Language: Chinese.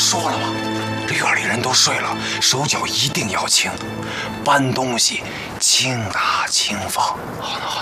说了吧，这院里人都睡了，手脚一定要轻，搬东西轻拿轻放。好的，好的。